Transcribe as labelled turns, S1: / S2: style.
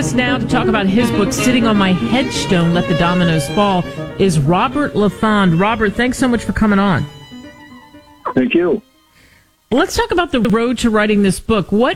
S1: us now to talk about his book, Sitting on My Headstone, Let the Dominoes Fall, is Robert LaFond. Robert, thanks so much for coming on.
S2: Thank you.
S1: Let's talk about the road to writing this book. What